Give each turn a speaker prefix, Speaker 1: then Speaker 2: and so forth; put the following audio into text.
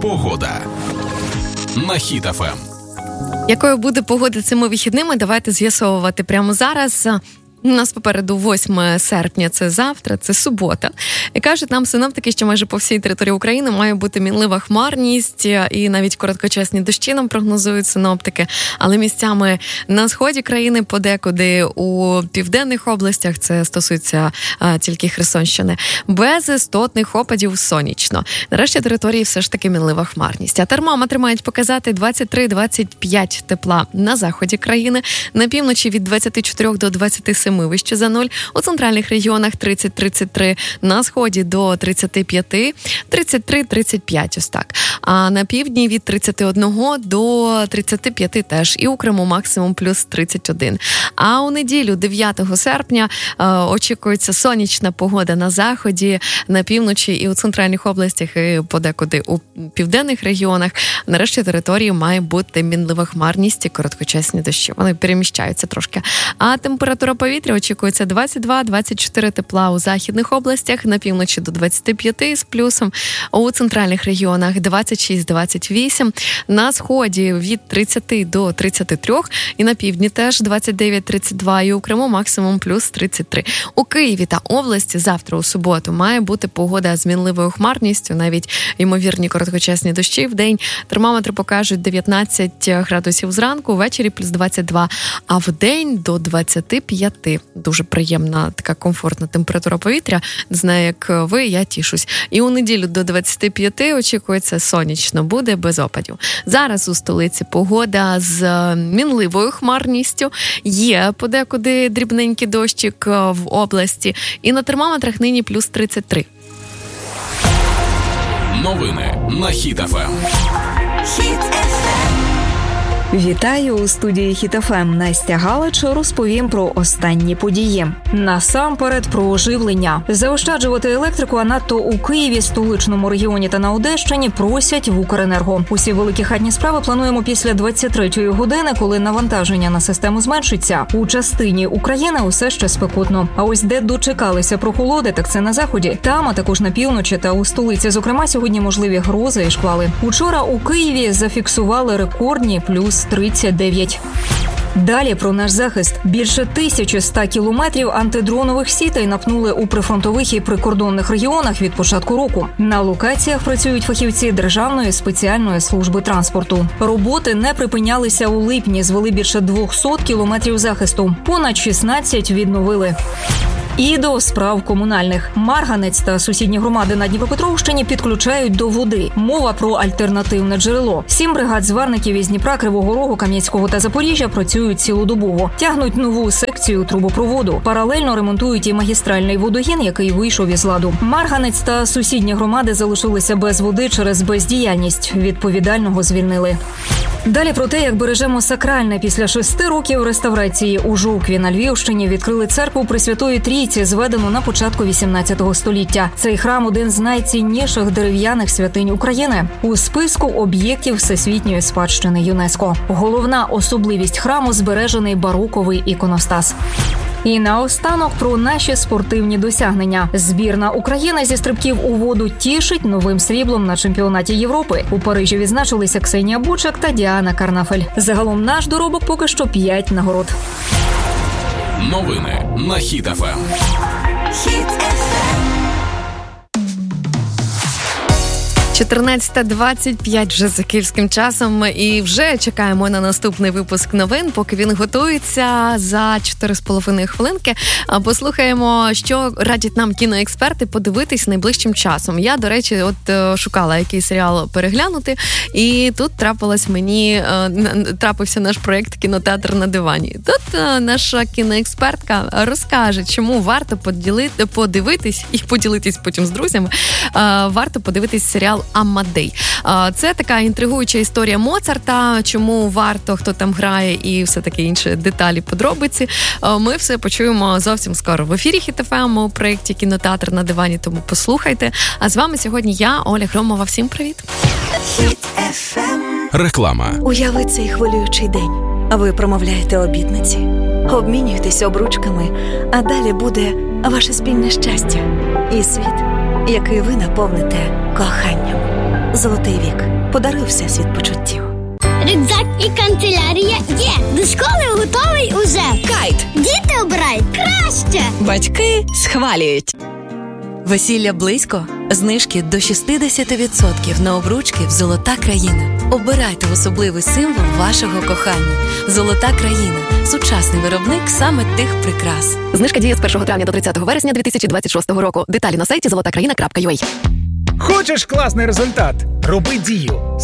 Speaker 1: Погода на Хіт ФМ.
Speaker 2: Якою буде погода цими вихідними, давайте з'ясовувати прямо зараз. У нас попереду 8 серпня, це завтра, це субота. І кажуть нам синоптики, що майже по всій території України має бути мінлива хмарність і навіть короткочасні дощі нам прогнозують синоптики. Але місцями на сході країни, подекуди у південних областях, це стосується тільки Херсонщини, без істотних опадів сонячно. Нарешті території все ж таки мінлива хмарність. А термометри мають показати 23-25 тепла на заході країни, на півночі від 24 до 27 вище за 0, у центральних регіонах 30-33, на сході до 35, 33-35, ось так. А на півдні від 31 до 35 теж, і у Криму максимум плюс 31. А у неділю, 9 серпня, очікується сонячна погода на заході, на півночі і у центральних областях, і подекуди у південних регіонах. Нарешті території має бути мінлива хмарність і короткочасні дощі. Вони переміщаються трошки. А температура повітря очікується 22-24 тепла у західних областях, на півночі до 25 з плюсом, у центральних регіонах 26-28, на сході від 30 до 33, і на півдні теж 29-32, і у Криму максимум плюс 33. У Києві та області завтра у суботу має бути погода з мінливою хмарністю, навіть ймовірні короткочасні дощі в день. Термометри покажуть 19 градусів зранку, ввечері плюс 22, а в день до 25. Дуже приємна, така комфортна температура повітря. Не знаю, як ви, я тішусь. І у неділю до 25 очікується сонячно буде, без опадів. Зараз у столиці погода з мінливою хмарністю. Є подекуди дрібненький дощик в області. І на термометрах нині плюс 33.
Speaker 1: Новини на Хіт ФМ.
Speaker 3: Вітаю у студії Хіт ФМ. Настя Галич, розповім про останні події. Насамперед про оживлення. Заощаджувати електрику, а надто у Києві, столичному регіоні та на Одещині просять в Укренерго. Усі великі хатні справи плануємо після 23-ї години, коли навантаження на систему зменшиться. У частині України усе ще спекотно. А ось де дочекалися прохолоди, так це на заході. Там, а також на півночі та у столиці, зокрема, сьогодні можливі грози і шквали. Учора у Києві зафіксували рекордні плюс 39. Далі про наш захист. Більше 1100 кілометрів антидронових сітей напнули у прифронтових і прикордонних регіонах від початку року. На локаціях працюють фахівці Державної спеціальної служби транспорту. Роботи не припинялися у липні, звели більше 200 кілометрів захисту. Понад 16 відновили. І до справ комунальних. Марганець та сусідні громади на Дніпропетровщині підключають до води. Мова про альтернативне джерело. 7 бригад зварників із Дніпра, Кривого Рогу, Кам'янського та Запоріжжя працюють цілодобово. Тягнуть нову секцію трубопроводу. Паралельно ремонтують і магістральний водогін, який вийшов із ладу. Марганець та сусідні громади залишилися без води через бездіяльність. Відповідального звільнили. Далі про те, як бережемо сакральне. Після 6 років реставрації у Жовкві на Львівщині відкрили церкву Пресвятої Трійці, зведену на початку 18 століття. Цей храм – один з найцінніших дерев'яних святинь України. У списку об'єктів Всесвітньої спадщини ЮНЕСКО. Головна особливість храму – збережений бароковий іконостас. І наостанок про наші спортивні досягнення. Збірна України зі стрибків у воду тішить новим сріблом на чемпіонаті Європи. У Парижі відзначилися Ксенія Бучак та Діана Карнафель. Загалом наш доробок поки що 5 нагород.
Speaker 1: Новини на Хіт ФМ.
Speaker 2: Хіт ФМ. 14:25 вже за київським часом, і вже чекаємо на наступний випуск новин, поки він готується за 4,5 хвилинки. Послухаємо, що радять нам кіноексперти подивитись найближчим часом. Я, до речі, шукала який серіал переглянути, і тут трапився наш проєкт «Кінотеатр на дивані». Тут наша кіноекспертка розкаже, чому варто подивитись і поділитись потім з друзями. Варто подивитись серіал «Амадей». Це така інтригуюча історія Моцарта, чому варто, хто там грає і все таке інше, деталі, подробиці. Ми все почуємо зовсім скоро в ефірі Хіт ФМ у проєкті «Кінотеатр на дивані», тому послухайте. А з вами сьогодні я, Оля Громова. Всім привіт!
Speaker 4: Хіт ФМ.
Speaker 1: Реклама.
Speaker 4: Уяви цей хвилюючий день. Ви промовляєте обітниці, обмінюєтесь обручками, а далі буде ваше спільне щастя і світ, який ви наповните коханням. Золотий вік. Подаруй всесвіт почуттів.
Speaker 5: Рюкзак і канцелярія є. До школи готовий уже.
Speaker 6: Кайт.
Speaker 5: Діти обирають краще.
Speaker 6: Батьки схвалюють. Весілля близько? Знижки до 60% на обручки в «Золота країна». Обирайте особливий символ вашого кохання. «Золота країна» – сучасний виробник саме тих прикрас.
Speaker 2: Знижка діє з 1 травня до 30 вересня 2026 року. Деталі на сайті zolotakraina.ua.
Speaker 7: Хочеш класний результат? Роби дію.